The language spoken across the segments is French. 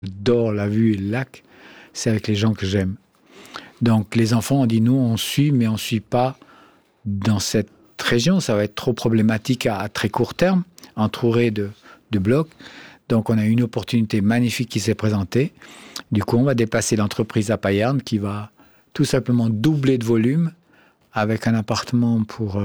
J'adore la vue et le lac, c'est avec les gens que j'aime. Donc les enfants ont dit nous on suit, mais on ne suit pas dans cette région. Ça va être trop problématique à très court terme, entouré de blocs. Donc on a une opportunité magnifique qui s'est présentée. Du coup on va déplacer l'entreprise à Payerne qui va tout simplement doubler de volume avec un appartement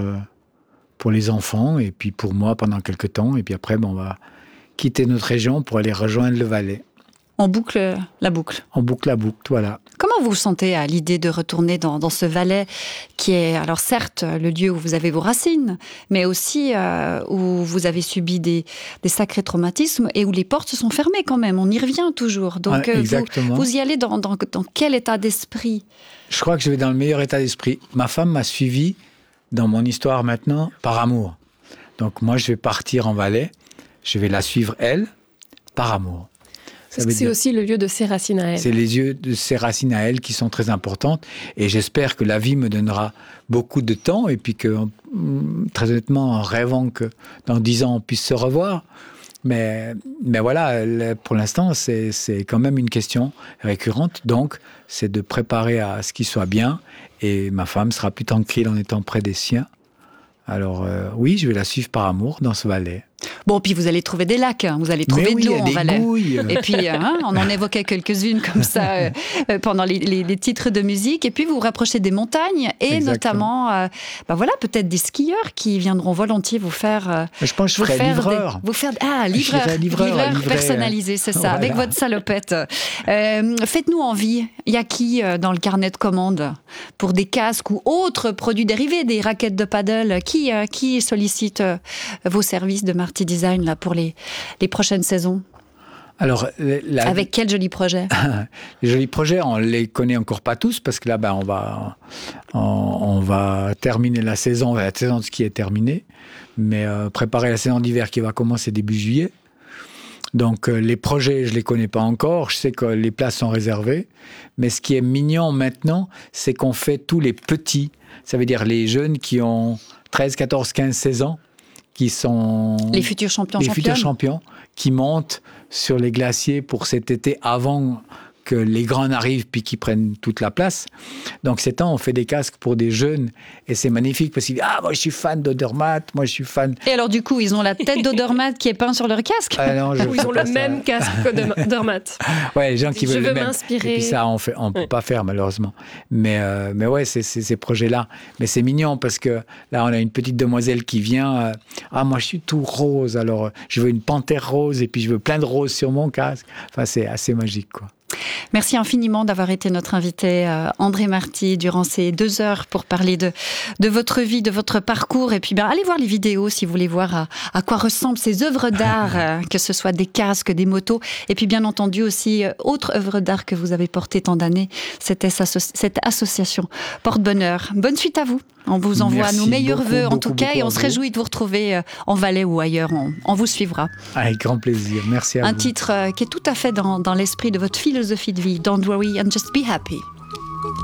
pour les enfants et puis pour moi pendant quelques temps. Et puis après on va quitter notre région pour aller rejoindre le Valais. On boucle la boucle. On boucle la boucle, voilà. Comment vous vous sentez à l'idée de retourner dans ce Valais qui est, alors certes, le lieu où vous avez vos racines, mais aussi où vous avez subi des sacrés traumatismes et où les portes se sont fermées quand même. On y revient toujours. Donc vous y allez dans quel état d'esprit ? Je crois que je vais dans le meilleur état d'esprit. Ma femme m'a suivi dans mon histoire maintenant par amour. Donc moi, je vais partir en Valais. Je vais la suivre, elle, par amour. Parce que c'est aussi le lieu de ses racines à elle. C'est les lieux de ses racines à elle qui sont très importantes. Et j'espère que la vie me donnera beaucoup de temps. Et puis que, très honnêtement, en rêvant que dans 10 ans, on puisse se revoir. Mais voilà, pour l'instant, c'est quand même une question récurrente. Donc, c'est de préparer à ce qu'il soit bien. Et ma femme sera plus tranquille en étant près des siens. Alors, oui, je vais la suivre par amour dans ce Valais. Bon, puis vous allez trouver des lacs, vous allez trouver de l'eau en Valais. Gouilles. Et puis, on en évoquait quelques-unes comme ça pendant les titres de musique. Et puis, vous vous rapprochez des montagnes et Exactement. notamment, peut-être des skieurs qui viendront volontiers vous faire... Je pense que je ferai livreur. Livreur personnalisé, c'est ça, voilà. Avec votre salopette. Faites-nous envie. Il y a qui dans le carnet de commandes pour des casques ou autres produits dérivés, des raquettes de paddle? Qui sollicite vos services de Marty Design là, pour les prochaines saisons? Alors, avec quel joli projet? Les jolis projets, on les connaît encore pas tous parce que là, on va terminer la saison de ski est terminée, mais préparer la saison d'hiver qui va commencer début juillet. Donc les projets, je les connais pas encore. Je sais que les places sont réservées, mais ce qui est mignon maintenant, c'est qu'on fait tous les petits. Ça veut dire les jeunes qui ont 13, 14, 15, 16 ans. Qui sont les futurs champions, qui montent sur les glaciers pour cet été avant que les grands arrivent puis qu'ils prennent toute la place. Donc ces temps, on fait des casques pour des jeunes et c'est magnifique parce qu'ils disent « moi je suis fan d'Odermatt, moi je suis fan... » Et alors du coup, ils ont la tête d'Odermatt qui est peinte sur leur casque? Ils ont le même casque qu'Odermatt. Ouais, les gens qui veulent le même. M'inspirer. Et puis ça, on peut pas faire malheureusement. Mais ouais, c'est ces projets-là. Mais c'est mignon parce que là, on a une petite demoiselle qui vient. Moi je suis tout rose, alors je veux une panthère rose et puis je veux plein de roses sur mon casque. Enfin, c'est assez magique, quoi. Merci infiniment d'avoir été notre invité, André Marty, durant ces 2 heures pour parler de votre vie, de votre parcours. Et puis, allez voir les vidéos si vous voulez voir à quoi ressemblent ces œuvres d'art, que ce soit des casques, des motos. Et puis, bien entendu, aussi, autre œuvre d'art que vous avez portée tant d'années, c'était cette association Porte-Bonheur. Bonne suite à vous. On vous envoie nos meilleurs vœux, en tout cas, et on se réjouit de vous retrouver en Valais ou ailleurs. On vous suivra. Avec grand plaisir. Merci à vous. Un titre qui est tout à fait dans l'esprit de votre philosophie de vie. Don't worry and just be happy.